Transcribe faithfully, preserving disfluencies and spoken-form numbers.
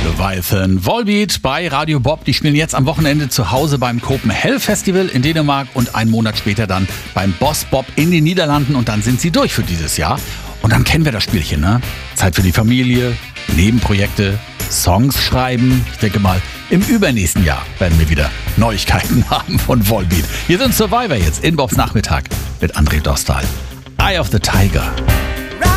Leviathan. Volbeat bei Radio Bob. Die spielen jetzt am Wochenende zu Hause beim Copenhagen Festival in Dänemark und einen Monat später dann beim Boss Bob in den Niederlanden. Und dann sind sie durch für dieses Jahr. Und dann kennen wir das Spielchen, ne? Zeit für die Familie, Nebenprojekte, Songs schreiben. Ich denke mal, im übernächsten Jahr werden wir wieder Neuigkeiten haben von Volbeat. Hier sind Survivor jetzt in Bobs Nachmittag mit André Dostal. Eye of the Tiger.